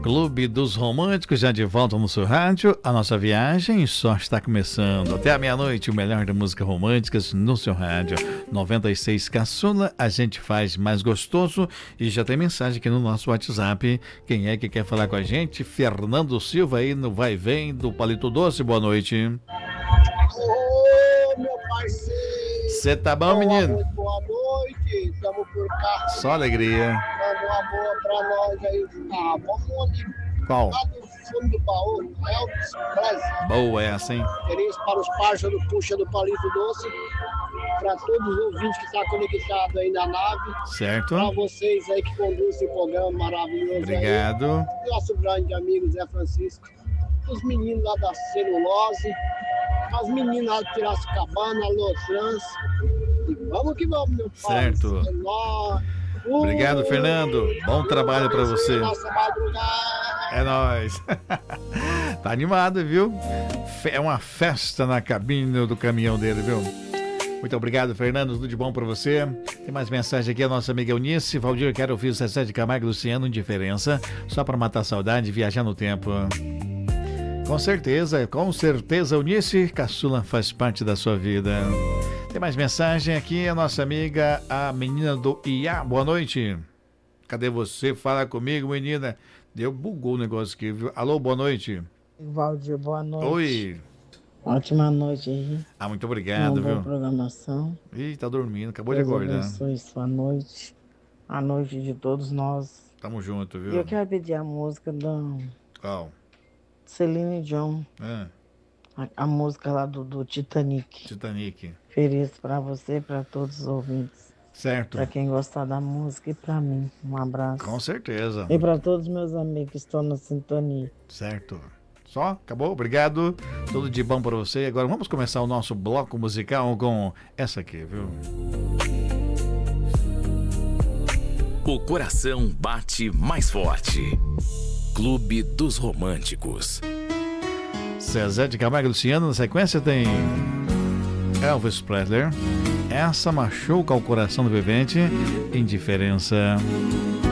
Clube dos Românticos, já de volta no seu rádio. A nossa viagem só está começando. Até a meia-noite, o melhor da música românticas no seu rádio. 96 Caçula, a gente faz mais gostoso. E já tem mensagem aqui no nosso WhatsApp. Quem é que quer falar com a gente? Fernando Silva aí no Vai e Vem do Palito Doce. Boa noite. Ô, meu parceiro. Você tá bom, menino? Boa noite, estamos por cá. Só alegria. Manda uma boa pra nós aí. Vamos ali. Qual? Lá do fundo do baú, Elvis Presley. Boa essa, hein? Feliz para os parceiros do Puxa do Palito Doce. Para todos os ouvintes que estão conectados aí na nave. Certo. Para vocês aí que conduzem esse programa maravilhoso. Obrigado. Aí. Nosso grande amigo Zé Francisco. Os meninos lá da Celulose. As meninas lá de Piracicabana, Lotrans. E vamos que vamos, meu pai. Certo. É nóis. Obrigado, Fernando. Bom trabalho pra você. Nossa madrugada. É nóis. Tá animado, viu? É uma festa na cabine do caminhão dele, viu? Muito obrigado, Fernando. Tudo de bom pra você. Tem mais mensagem aqui, a nossa amiga Eunice. Valdir, eu quero ouvir o Zezé de Camargo e Luciano, Indiferença, só pra matar a saudade e viajar no tempo. Com certeza, Eunice, Caçula faz parte da sua vida. Tem mais mensagem aqui, a nossa amiga, a menina do IA. Boa noite. Cadê você? Fala comigo, menina. Bugou o negócio aqui, viu? Alô, boa noite. Valdir, boa noite. Oi. Ótima noite aí. Muito obrigado, uma viu? Boa programação. Ih, tá dormindo, acabou Deus de acordar. abençoe sua noite, a noite de todos nós. Tamo junto, viu? E eu quero pedir a música da Celine Dion. A música lá do Titanic. Titanic. Feliz pra você e pra todos os ouvintes. Certo. Pra quem gostar da música e pra mim. Um abraço. Com certeza. E pra todos os meus amigos que estão na sintonia. Certo. Só? Acabou? Obrigado. Tudo de bom pra você. Agora vamos começar o nosso bloco musical com essa aqui, viu? O coração bate mais forte. Clube dos Românticos. Zezé de Camargo e Luciano. Na sequência tem Elvis Presley. Essa machuca o coração do vivente. Indiferença.